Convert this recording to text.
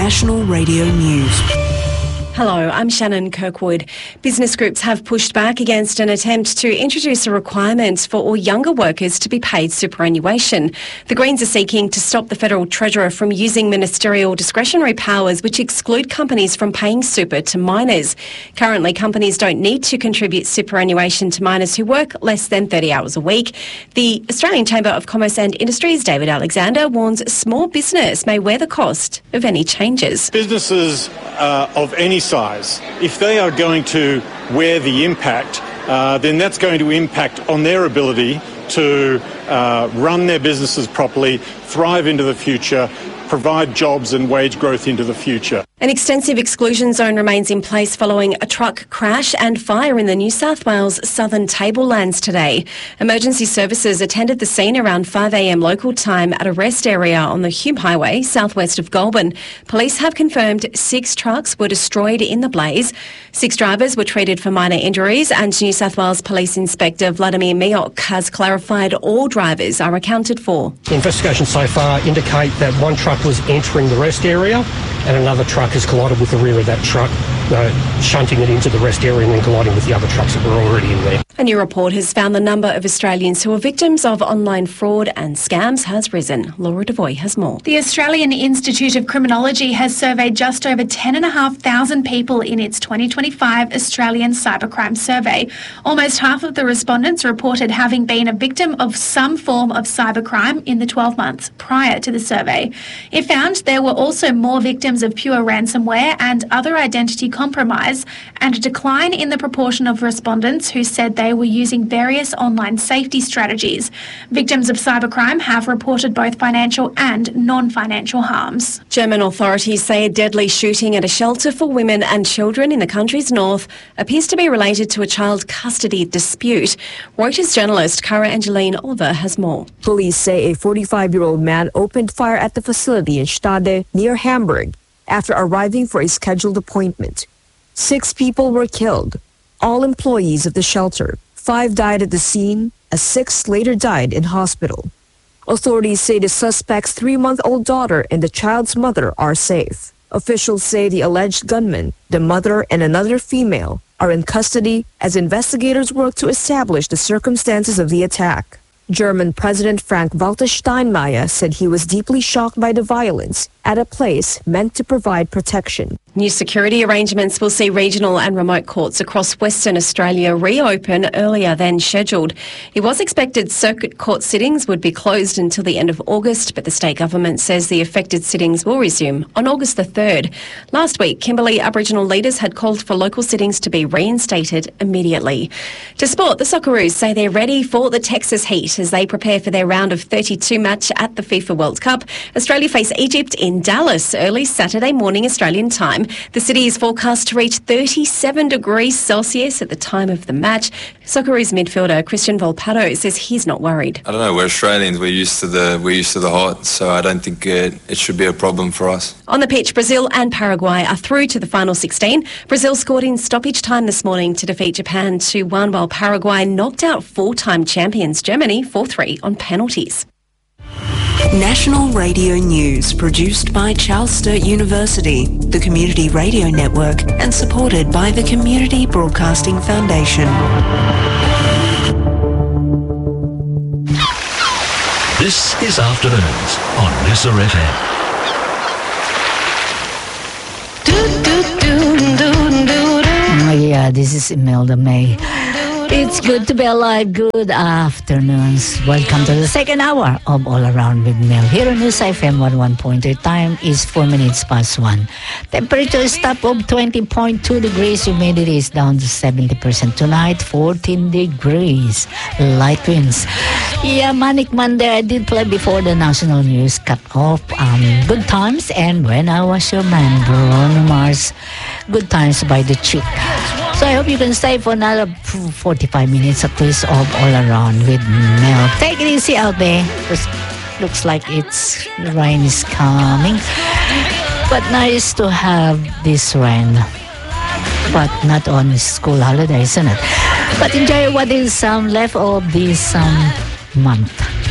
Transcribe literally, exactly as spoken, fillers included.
National Radio News. Hello, I'm Shannon Kirkwood. Business groups have pushed back against an attempt to introduce a requirement for all younger workers to be paid superannuation. The Greens are seeking to stop the Federal Treasurer from using ministerial discretionary powers which exclude companies from paying super to minors. Currently, companies don't need to contribute superannuation to minors who work less than thirty hours a week. The Australian Chamber of Commerce and Industry's David Alexander warns small business may wear the cost of any changes. Businesses uh, of any size, if they are going to wear the impact, uh, then that's going to impact on their ability to uh, run their businesses properly, thrive into the future, provide jobs and wage growth into the future. An extensive exclusion zone remains in place following a truck crash and fire in the New South Wales southern tablelands today. Emergency services attended the scene around five a m local time at a rest area on the Hume Highway, southwest of Goulburn. Police have confirmed six trucks were destroyed in the blaze. Six drivers were treated for minor injuries, and New South Wales Police Inspector Vladimir Miok has clarified all drivers are accounted for. Investigations so far indicate that one truck was entering the rest area and another truck has collided with the rear of that truck, uh, shunting it into the rest area and then colliding with the other trucks that were already in there. A new report has found the number of Australians who are victims of online fraud and scams has risen. Laura Devoy has more. The Australian Institute of Criminology has surveyed just over ten thousand five hundred people in its twenty twenty-five Australian Cybercrime Survey. Almost half of the respondents reported having been a victim of some form of cybercrime in the twelve months prior to the survey. It found there were also more victims of pure ransomware and other identity compromise, and a decline in the proportion of respondents who said they were using various online safety strategies. Victims of cybercrime have reported both financial and non-financial harms. German authorities say a deadly shooting at a shelter for women and children in the country's north appears to be related to a child custody dispute. Reuters journalist Cara Angeline Oliver has more. Police say a forty-five-year-old man opened fire at the facility in Stade near Hamburg after arriving for a scheduled appointment. Six people were killed, all employees of the shelter. Five died at the scene, a sixth later died in hospital. Authorities say the suspect's three-month-old daughter and the child's mother are safe. Officials say the alleged gunman, the mother and another female, are in custody as investigators work to establish the circumstances of the attack. German President Frank-Walter Steinmeier said he was deeply shocked by the violence at a place meant to provide protection. New security arrangements will see regional and remote courts across Western Australia reopen earlier than scheduled. It was expected circuit court sittings would be closed until the end of August, but the state government says the affected sittings will resume on August the third. Last week, Kimberley Aboriginal leaders had called for local sittings to be reinstated immediately. To sport, the Socceroos say they're ready for the Texas heat as they prepare for their round of thirty-two match at the FIFA World Cup. Australia face Egypt in Dallas early Saturday morning Australian time. The city is forecast to reach thirty-seven degrees Celsius at the time of the match. Socceroos midfielder Christian Volpato says he's not worried. I don't know, we're Australians, we're used to the we're used to the hot, so I don't think it, it should be a problem for us. On the pitch, Brazil and Paraguay are through to the final sixteen. Brazil scored in stoppage time this morning to defeat Japan two one, while Paraguay knocked out four-time champions Germany four three on penalties. National Radio News, produced by Charles Sturt University, the Community Radio Network, and supported by the Community Broadcasting Foundation. This is Afternoons on Nessa F M. Oh yeah, this is Imelda May. It's good to be alive. Good afternoons. Welcome to the second hour of All Around with Mel. Here on News F M one oh one point eight. Time is four minutes past one. Temperature is top of twenty point two degrees. Humidity is down to seventy percent. Tonight, fourteen degrees. Light winds. Yeah, Manic Monday. I did play before the national news cut off. Um, Good Times and When I Was Your Man, Bruno Mars. Good Times by The Chick. So I hope you can stay for another forty-five minutes at least of All Around with Mel. Take it easy out there. Just looks like it's rain is coming. But nice to have this rain. But not on school holiday, isn't it? But enjoy what is um, left of this um, month.